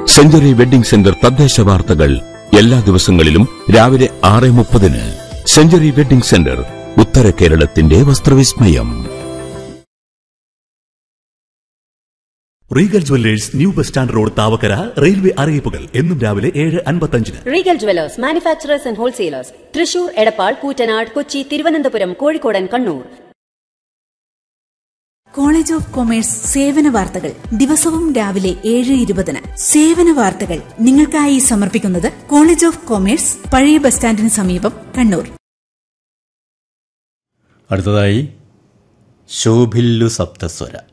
Century wedding centre തദ്ദേശ വാർത്തകൾ എല്ലാ ദിവസങ്ങളിലും രാവിലെ 6:30. സെഞ്ചുറി വെഡ്ഡിംഗ് സെന്റർ, ഉത്തര കേരളത്തിന്റെ വസ്ത്രവിസ്മയം. Regal jewellers, new bus stand road, Thavakkara. Railway അറിയിപ്പുകൾ എന്നും രാവിലെ 7:55. Regal jewellers, manufacturers and wholesalers, Thrissur, Edappal, Koottanad, Kochi, Thiruvananthapuram, Kozhikode, Kannur. College of commerce സേവന വാർത്തകൾ ദിവസവും രാവിലെ 7:20. സേവന വാർത്തകൾ നിങ്ങൾക്കായി സമർപ്പിക്കുന്നത് കോളേജ് ഓഫ് കൊമേഴ്സ്, പഴയ ബസ് സ്റ്റാൻഡിന് സമീപം, കണ്ണൂർ. അടുത്തതായി ശോഭില്ലു സപ്തസ്വര.